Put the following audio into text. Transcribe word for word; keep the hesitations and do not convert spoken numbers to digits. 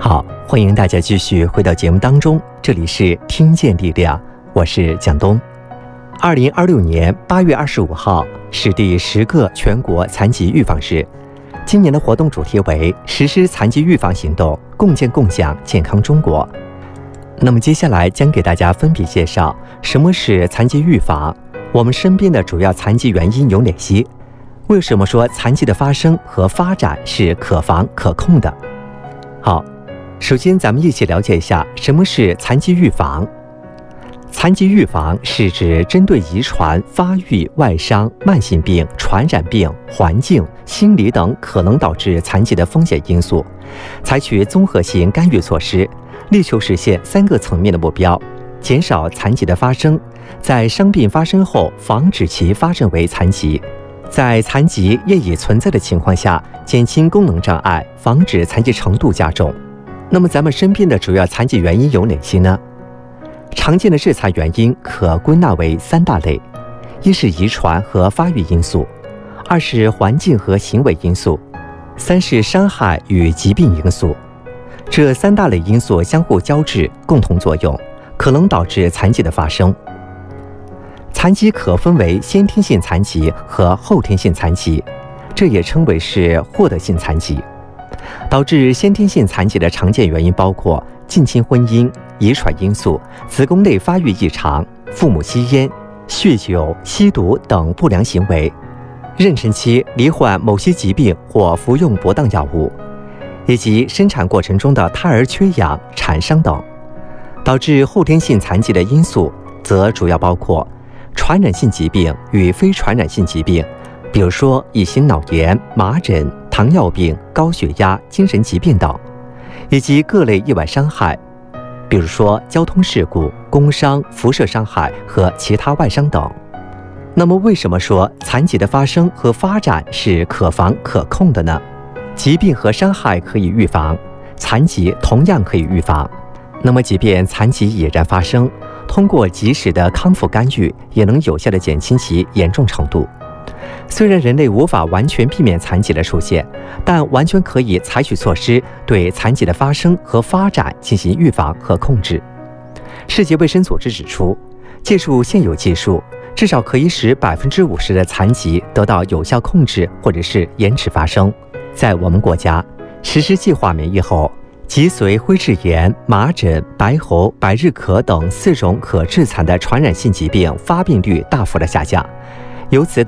好，欢迎大家继续回到节目当中，这里是听见力量，我是蒋东。二零二六年八月二十五号是第十个全国残疾预防日，今年的活动主题为实施残疾预防行动，共建共享健康中国。那么接下来将给大家分别介绍什么是残疾预防，我们身边的主要残疾原因有哪些，为什么说残疾的发生和发展是可防可控的。好，首先咱们一起了解一下什么是残疾预防。残疾预防是指针对遗传、发育、外伤、慢性病、传染病、环境、心理等可能导致残疾的风险因素，采取综合性干预措施，力求实现三个层面的目标：减少残疾的发生，在伤病发生后防止其发展为残疾，在残疾业已存在的情况下减轻功能障碍，防止残疾程度加重。那么咱们身边的主要残疾原因有哪些呢？常见的致残原因可归纳为三大类：一是遗传和发育因素，二是环境和行为因素，三是伤害与疾病因素。这三大类因素相互交织，共同作用，可能导致残疾的发生。残疾可分为先天性残疾和后天性残疾，这也称为是获得性残疾。导致先天性残疾的常见原因包括近亲婚姻、遗传因素、子宫内发育异常、父母吸烟、酗酒、吸毒等不良行为、妊娠期罹患某些疾病或服用不当药物，以及生产过程中的胎儿缺氧、产伤等。导致后天性残疾的因素则主要包括传染性疾病与非传染性疾病，比如说乙型脑炎、麻疹、糖尿病、高血压、精神疾病等，以及各类意外伤害，比如说交通事故、工伤、辐射伤害和其他外伤等。那么为什么说残疾的发生和发展是可防可控的呢？疾病和伤害可以预防，残疾同样可以预防。那么即便残疾已然发生，通过及时的康复干预，也能有效地减轻其严重程度。虽然人类无法完全避免残疾的出现，但完全可以采取措施对残疾的发生和发展进行预防和控制。世界卫生组织指出，借助现有技术，至少可以使百分之五十的残疾得到有效控制或者是延迟发生。在我们国家实施计划免疫后，脊髓灰质炎、麻疹、白喉、百日咳等四种可致残的传染性疾病发病率大幅的下降，由此